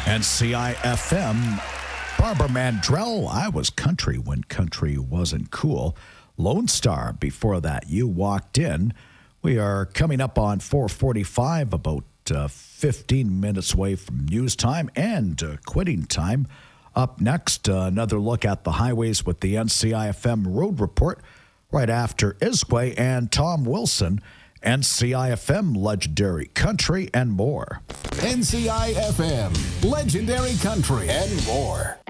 NCIFM. Barbara Mandrell, I was country when country wasn't cool. Lone Star, before that, You Walked In. We are coming up on 4:45, about 15 minutes away from news time and quitting time. Up next, another look at the highways with the NCIFM Road Report right after Iskway and Tom Wilson. NCIFM, Legendary Country, and more. NCIFM, Legendary Country, and more.